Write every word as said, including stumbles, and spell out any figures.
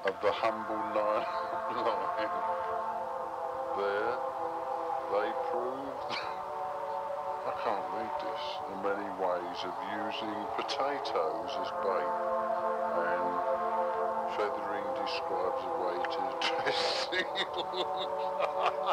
of the humble line, line there, they proved, I can't read this, the many ways of using potatoes as bait, and feathering describes a way to dress seals.